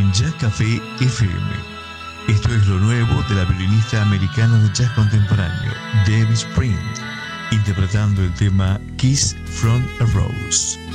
en Jazz Café FM. Esto es lo nuevo de la violinista americana de jazz contemporáneo, Debbie Sprint, interpretando el tema Kiss from a Rose.